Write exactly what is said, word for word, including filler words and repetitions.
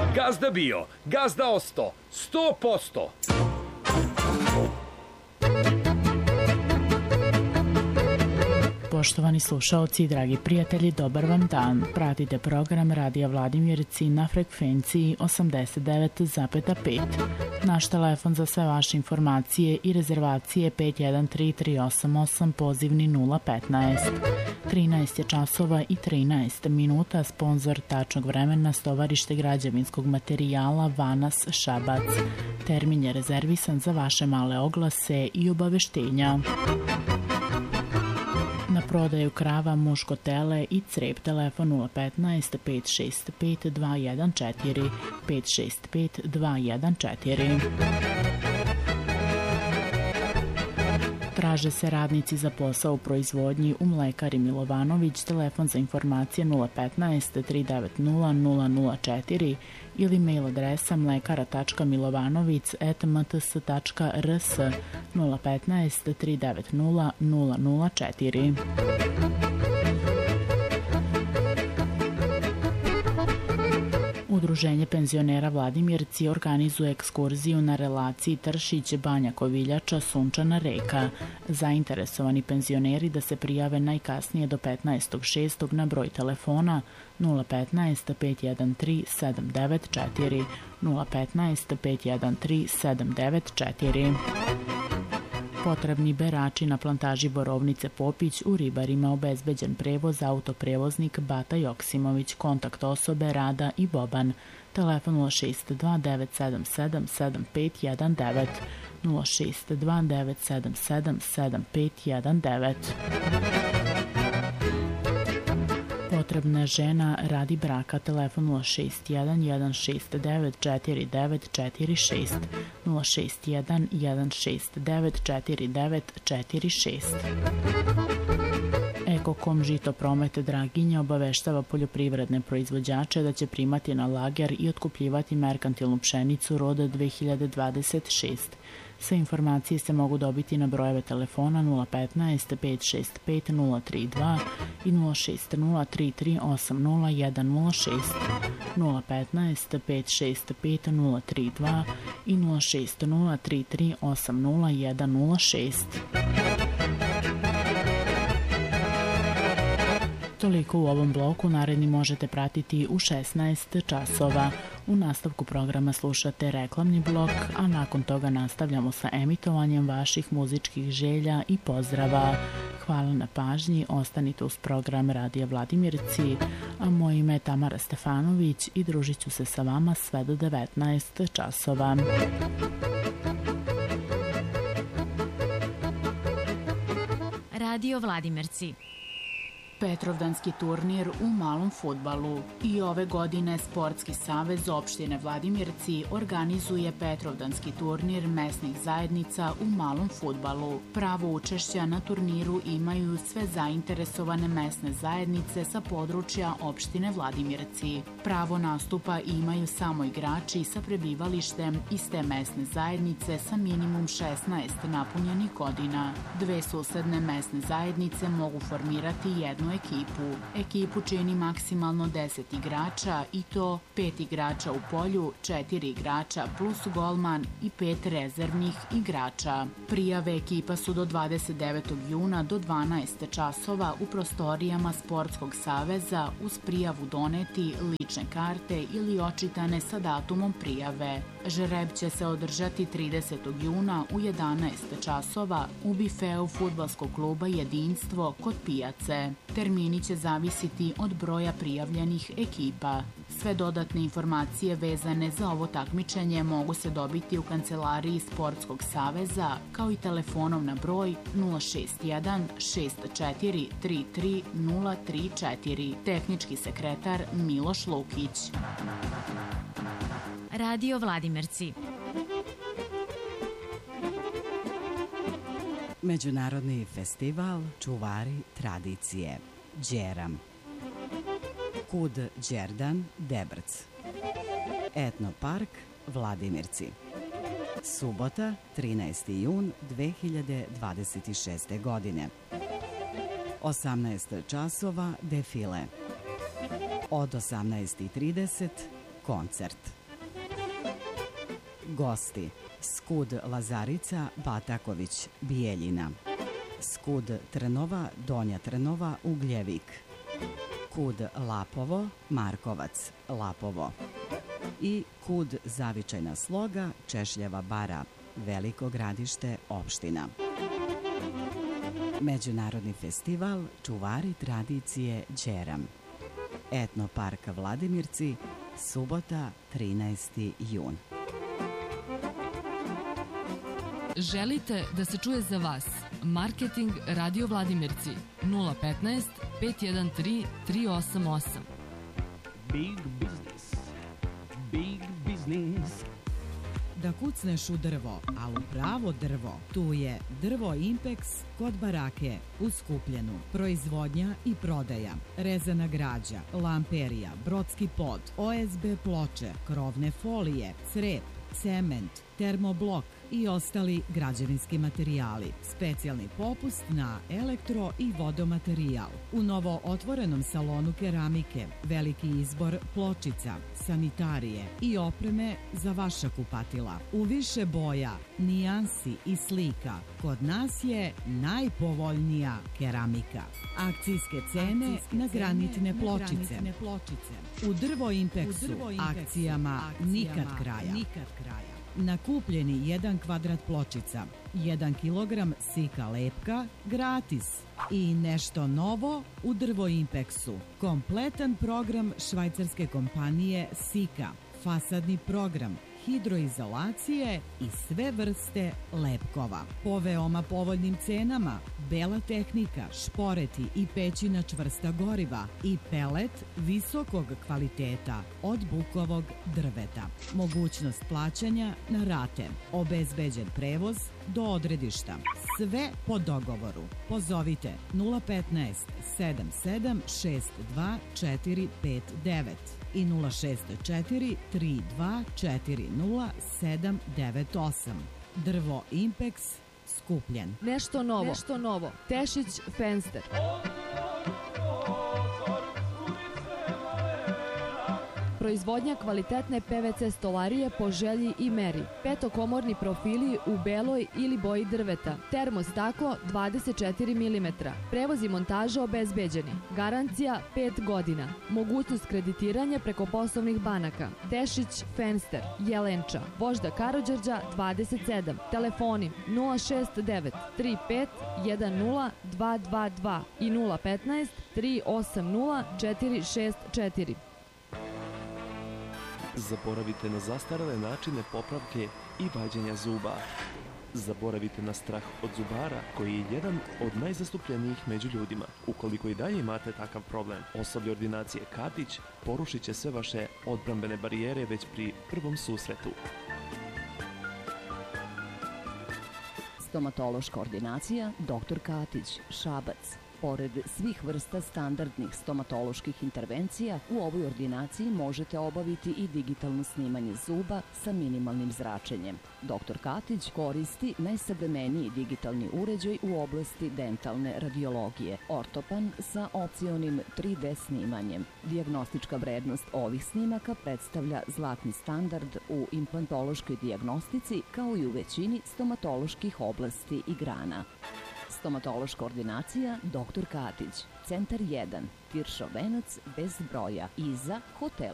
Gazda bio, gazda osto, sto posto. Poštovani slušaoci i dragi prijatelji, dobar vam dan. Pratite program Radija Vladimirci na frekvenciji osamdeset devet zarez pet. Naš telefon za sve vaše informacije i rezervacije pet jedan tri tri osam osam, pozivni nula petnaest. trinaest je časova i trinaest minuta, sponzor tačnog vremena stovarište građevinskog materijala Vanas Šabac. Termin je rezervisan za vaše male oglase i obaveštenja. Na prodaju krava, muško tele i crep. Telefon nula petnaest pet šest pet dva jedan četiri, pet šest pet dva jedan četiri. Traže se radnici za posao u proizvodnji u Mlekari Milovanović. Telefon za informacije nula petnaest tri devet nula nula nula četiri ili mail adresa mlekara tačka milovanović at m t s tačka r s, nula petnaest tri devet nula nula nula četiri. Udruženje penzionera Vladimirci organizuje ekskurziju na relaciji Tršić-Banja Koviljača-Sunčana reka. Zainteresovani penzioneri da se prijave najkasnije do petnaestog šestog na broj telefona nula petnaest pet jedan tri sedam devet četiri, nula petnaest pet jedan tri sedam devet četiri. Potrebni berači na plantaži Borovnice Popić, u Ribarima obezbeđen prevoz, autoprevoznik Bata Joksimović, kontakt osobe Rada i Boban. Telefon nula šest dva devet sedam sedam sedam pet jedan devet, nula šest dva devet sedam sedam sedam pet jedan devet. Potrebna žena radi braka. Telefon nula šest jedan jedan šest devet četiri devet četiri šest, nula šest jedan jedan šest devet četiri devet četiri šest. Ekokom Žito Promet Draginja obaveštava poljoprivredne proizvođače da će primati na lager i otkupljivati merkantilnu pšenicu roda dve hiljade dvadeset šest. Sve informacije se mogu dobiti na brojeve telefona nula petnaest pet šest pet nula tri dva i nula šest nula tri tri osam nula jedan nula šest, nula petnaest pet šest pet nula tri dva i nula šest nula tri tri osam nula jedan nula šest. Toliko u ovom bloku, naredni možete pratiti u šesnaest časova. U nastavku programa slušate reklamni blok, a nakon toga nastavljamo sa emitovanjem vaših muzičkih želja i pozdrava. Hvala na pažnji, ostanite uz program Radija Vladimirci, a moje ime je Tamara Stefanović i družit ću se sa vama sve do devetnaest časova. Radio Vladimirci. Petrovdanski turnir u malom fudbalu. I ove godine Sportski savez opštine Vladimirci organizuje Petrovdanski turnir mesnih zajednica u malom fudbalu. Pravo učešća na turniru imaju sve zainteresovane mesne zajednice sa područja opštine Vladimirci. Pravo nastupa imaju samo igrači sa prebivalištem iz te mesne zajednice sa minimum šesnaest napunjenih godina. Dve susedne mesne zajednice mogu formirati jednu ekipu. Ekipu čini maksimalno deset igrača i to pet igrača u polju, četiri igrača plus golman i pet rezervnih igrača. Prijave ekipa su do dvadeset devetog juna do dvanaest časova u prostorijama Sportskog saveza, uz prijavu doneti lične karte ili očitane sa datumom prijave. Žreb će se održati tridesetog juna u jedanaest časova u bifeu fudbalskog kluba Jedinstvo kod pijace. Termini će zavisiti od broja prijavljenih ekipa. Sve dodatne informacije vezane za ovo takmičenje mogu se dobiti u kancelariji Sportskog saveza, kao i telefonom na broj nula šest jedan šest četiri tri tri nula tri četiri. Tehnički sekretar Miloš Lukić. Radio Vladimirci. Međunarodni festival Čuvari tradicije. Đeram. Kud Đerdan, Debrc. Etnopark Vladimirci. Subota, trinaesti jun dve hiljade dvadeset šeste. godine. osamnaest časova defile. Od osamnaest i trideset koncert. Gosti: Skud Lazarica, Bataković, Bijeljina. Skud Trnova, Donja Trnova, Ugljevik. Kud Lapovo, Markovac, Lapovo. I Kud Zavičajna sloga, Češljeva bara, Veliko Gradište, opština. Međunarodni festival Čuvari tradicije Đeram. Etnopark Vladimirci, subota, trinaesti jun. Želite da se čuje za vas? Marketing Radio Vladimirci nula petnaest pet jedan tri tri osam osam. Big business. Big business. Da kucneš u drvo, ali u pravo drvo, tu je Drvo Impex kod Barake u Skupljenu. Proizvodnja i prodaja, rezana građa, lamperija, brodski pod, O S B ploče, krovne folije, crep, cement, termoblok i ostali građevinski materijali. Specijalni popust na elektro i vodomaterijal. U novo otvorenom salonu keramike veliki izbor pločica, sanitarije i opreme za vaša kupatila. U više boja, nijansi i slika. Kod nas je najpovoljnija keramika. Akcijske cene, Akcijske na granitne cene, pločice. Na pločice. U Drvo Impexu, U Drvo akcijama, akcijama nikad kraja. Nikad kraja. Na kupljeni jedan kvadrat pločica, jedan kilogram sika lepka, gratis. I nešto novo u Drvo Impexu. Kompletan program švajcarske kompanije Sika, fasadni program, hidroizolacije i sve vrste lepkova. Po veoma povoljnim cenama, bela tehnika, šporeti i pećina čvrsta goriva i pelet visokog kvaliteta od bukovog drveta. Mogućnost plaćanja na rate. Obezbeđen prevoz do odredišta. Sve po dogovoru. Pozovite nula petnaest sedam sedam šest dva četiri pet devet i nula šest četiri tri dva četiri nula sedam devet osam. Drvo Impex, Skupljen. Nešto novo. Nešto novo. Tešić Fenster. Proizvodnja kvalitetne P V C stolarije po želji i meri. Petokomorni profili u beloj ili boji drveta. Termostaklo dvadeset četiri milimetra. Prevoz i montaža obezbeđeni. Garancija pet godina. Mogućnost kreditiranja preko poslovnih banaka. Tešić Fenster, Jelenča, Vožda Karađorđa dvadeset sedam. Telefoni nula šest devet tri pet jedan nula dva dva dva i nula petnaest tri osam nula četiri šest četiri. Zaboravite na zastarele načine popravke i vađenja zuba. Zaboravite na strah od zubara, koji je jedan od najzastupljenijih među ljudima. Ukoliko i dalje imate takav problem, osoblje ordinacije Katić porušit će sve vaše odbrambene barijere već pri prvom susretu. Stomatološka ordinacija doktor Katić, Šabac. Pored svih vrsta standardnih stomatoloških intervencija, u ovoj ordinaciji možete obaviti i digitalno snimanje zuba sa minimalnim zračenjem. doktor Katić koristi najsavremeniji digitalni uređaj u oblasti dentalne radiologije, ortopan sa opcionim tri D snimanjem. Dijagnostička vrednost ovih snimaka predstavlja zlatni standard u implantološkoj dijagnostici kao i u većini stomatoloških oblasti i grana. Stomatološka ordinacija doktor Katić, Centar jedan, Tiršov venac bez broja, iza hotela